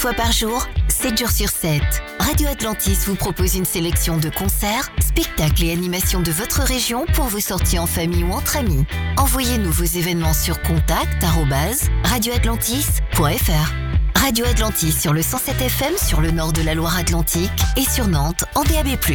fois par jour, 7 jours sur 7. Radio Atlantis vous propose une sélection de concerts, spectacles et animations de votre région pour vos sorties en famille ou entre amis. Envoyez-nous vos événements sur contact@radioatlantis.fr. Radio Atlantis sur le 107 FM sur le nord de la Loire-Atlantique et sur Nantes en DAB+.